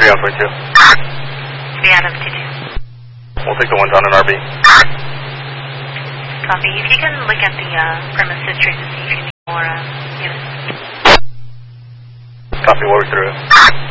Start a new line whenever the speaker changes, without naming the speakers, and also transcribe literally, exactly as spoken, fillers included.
three on twenty-two.
three out of two.
We'll take the one down in R B.
Copy. If you can look at the uh, premise history to see if you need more uh, units.
Copy, we'll through it.